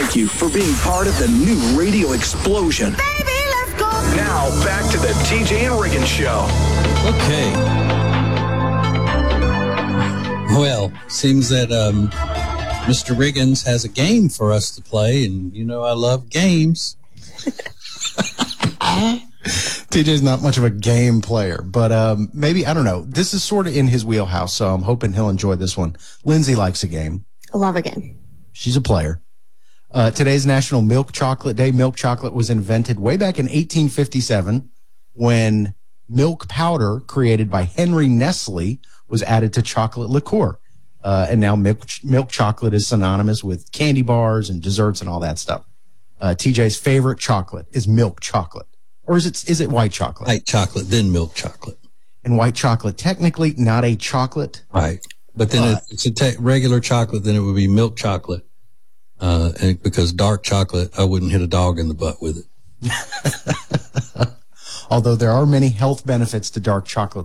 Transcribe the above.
thank you for being part of the new radio explosion. Baby, let's go. Now, back to the TJ and Riggins Show. Okay. Well, seems that Mr. Riggins has a game for us to play, and you know I love games. TJ's not much of a game player, but maybe, I don't know. This is sort of in his wheelhouse, so I'm hoping he'll enjoy this one. Lindsay likes a game. I love a game. She's a player. Today's National Milk Chocolate Day. Milk chocolate was invented way back in 1857 when milk powder created by Henry Nestle was added to chocolate liqueur. And now milk chocolate is synonymous with candy bars and desserts and all that stuff. TJ's favorite chocolate is milk chocolate. Or is it white chocolate? White chocolate, then milk chocolate. And white chocolate, technically not a chocolate. Right. But then if it's a regular chocolate, then it would be milk chocolate. And because dark chocolate, I wouldn't hit a dog in the butt with it. Although there are many health benefits to dark chocolate.